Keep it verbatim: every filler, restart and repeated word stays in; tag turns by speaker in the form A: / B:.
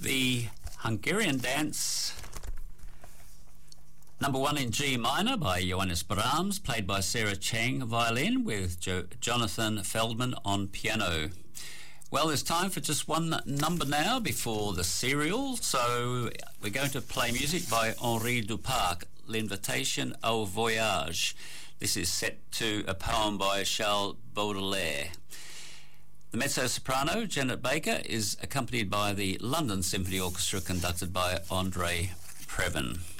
A: the Hungarian dance number one in G minor by Johannes Brahms, played by Sarah Chang violin with jo- Jonathan Feldman on piano. Well, there's time for just one number now before the serial, so we're going to play music by Henri Duparc, L'Invitation au Voyage. This is set to a poem by Charles Baudelaire. The mezzo-soprano, Janet Baker, is accompanied by the London Symphony Orchestra conducted by Andre Previn.